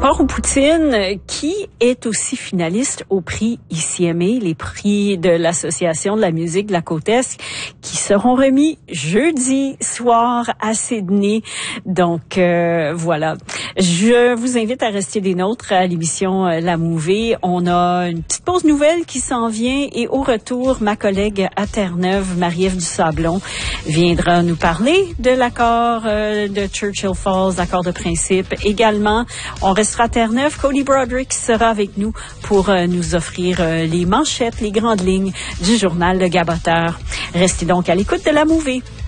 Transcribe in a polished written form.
Port aux Poutines, qui est aussi finaliste au prix ICMA, les prix de l'Association de la musique de la Côte-Est, qui seront remis jeudi soir à Sydney. Donc, voilà. Je vous invite à rester des nôtres à l'émission La Mouvée. On a une petite pause nouvelle qui s'en vient et au retour, ma collègue à Terre-Neuve, Marie-Ève Dusablon, viendra nous parler de l'accord de Churchill Falls, l'accord de principe. Également, on restera à Terre-Neuve. Cody Broderick sera avec nous pour nous offrir les manchettes, les grandes lignes du journal Le Gaboteur. Restez donc à l'écoute de La Mouvée.